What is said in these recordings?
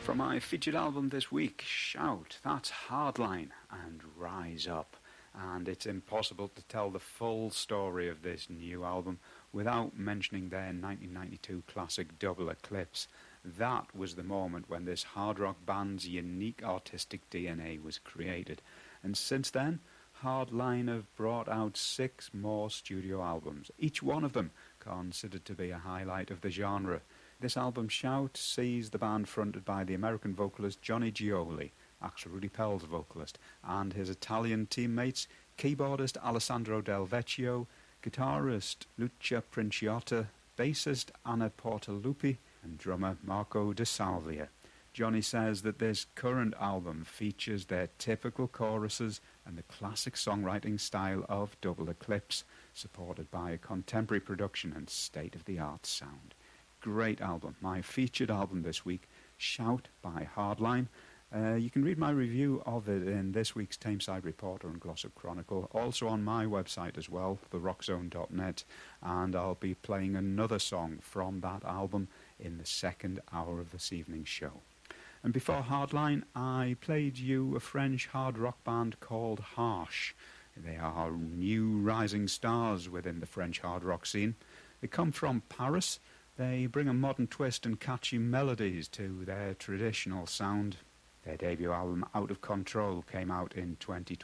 From my featured album this week, Shout, that's Hardline and Rise Up. And it's impossible to tell the full story of this new album without mentioning their 1992 classic Double Eclipse. That was the moment when this hard rock band's unique artistic DNA was created. And since then, Hardline have brought out 6 more studio albums, each one of them considered to be a highlight of the genre. This album, Shout, sees the band fronted by the American vocalist Johnny Gioli, Axel Rudi Pell's vocalist, and his Italian teammates, keyboardist Alessandro Del Vecchio, guitarist Lucia Princiotta, bassist Anna Portalupi, and drummer Marco De Salvia. Johnny says that this current album features their typical choruses and the classic songwriting style of Double Eclipse, supported by a contemporary production and state-of-the-art sound. Great album, my featured album this week, Shout by Hardline. You can read my review of it in this week's Tameside Reporter and Glossop Chronicle, also on my website as well, therockzone.net, and I'll be playing another song from that album in the second hour of this evening's show. And before Hardline, I played you a French hard rock band called Harsh. They are new rising stars within the French hard rock scene. They come from Paris. They bring a modern twist and catchy melodies to their traditional sound. Their debut album, Out of Control, came out in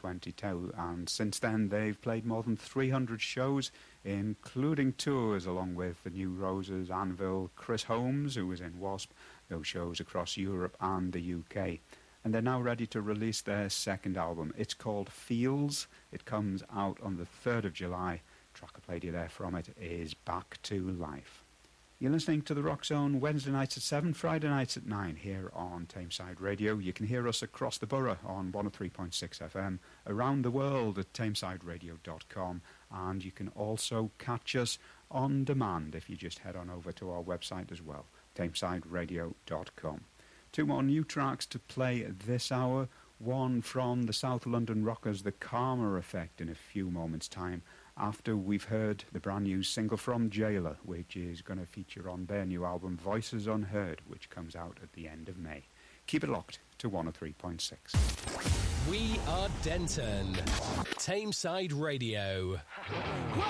2022, and since then they've played more than 300 shows, including tours along with the New Roses, Anvil, Chris Holmes, who was in Wasp, those shows across Europe and the UK. And they're now ready to release their second album. It's called Feels. It comes out on the 3rd of July. The track I played you there from it is Back to Life. You're listening to The Rock Zone Wednesday nights at 7, Friday nights at 9 here on Tameside Radio. You can hear us across the borough on 103.6 FM, around the world at tamesideradio.com, and you can also catch us on demand if you just head on over to our website as well, tamesideradio.com. 2 more new tracks to play this hour, one from the South London rockers The Karma Effect in a few moments' time, after we've heard the brand new single from Jailer, which is going to feature on their new album Voices Unheard, which comes out at the end of May. Keep it locked to 103.6. We are Denton. Tameside Radio.